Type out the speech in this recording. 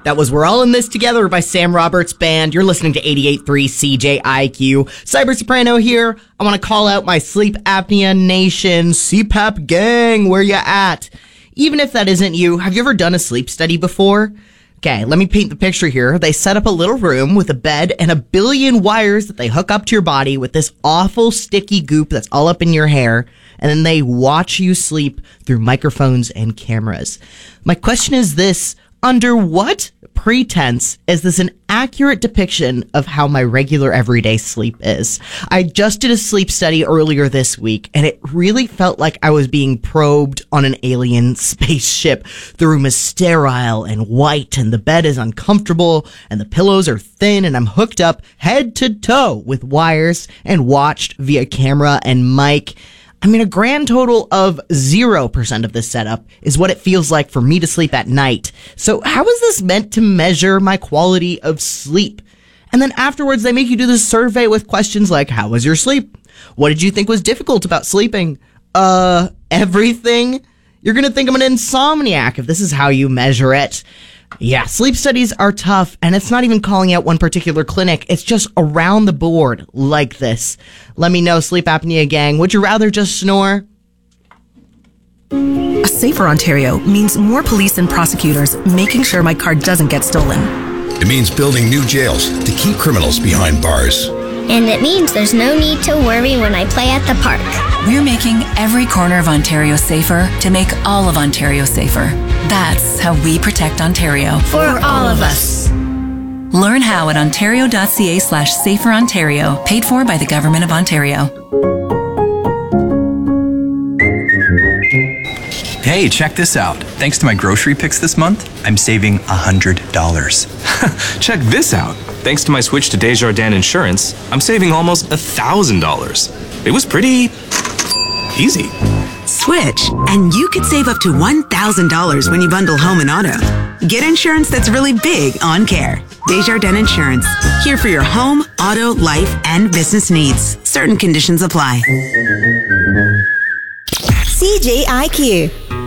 That was We're All in This Together by Sam Roberts Band. You're listening to 88.3 CJIQ. Cyber Soprano here. I want to call out my sleep apnea nation, CPAP gang, where you at? Even if that isn't you, have you ever done a sleep study before? Okay, let me paint the picture here. They set up a little room with a bed and a billion wires that they hook up to your body with this awful sticky goop that's all up in your hair, and then they watch you sleep through microphones and cameras. My question is this: under what pretense is this an accurate depiction of how my regular everyday sleep is? I just did a sleep study earlier this week, and it really felt like I was being probed on an alien spaceship. The room is sterile and white, and the bed is uncomfortable, and the pillows are thin, and I'm hooked up head to toe with wires and watched via camera and mic. I mean, a grand total of 0% of this setup is what it feels like for me to sleep at night. So how is this meant to measure my quality of sleep? And then afterwards, they make you do this survey with questions like, how was your sleep? What did you think was difficult about sleeping? Everything? You're gonna think I'm an insomniac if this is how you measure it. Yeah, sleep studies are tough, and it's not even calling out one particular clinic. It's just around the board like this. Let me know, sleep apnea gang. Would you rather just snore? A safer Ontario means more police and prosecutors making sure my car doesn't get stolen. It means building new jails to keep criminals behind bars. And it means there's no need to worry when I play at the park. We're making every corner of Ontario safer to make all of Ontario safer. That's how we protect Ontario. For all of us. Learn how at ontario.ca/saferontario, paid for by the Government of Ontario. Hey, check this out. Thanks to my grocery picks this month, I'm saving $100. Check this out. Thanks to my switch to Desjardins Insurance, I'm saving almost $1,000. It was pretty easy. Switch, and you could save up to $1,000 when you bundle home and auto. Get insurance that's really big on care. Desjardins Insurance, here for your home, auto, life, and business needs. Certain conditions apply. CJIQ.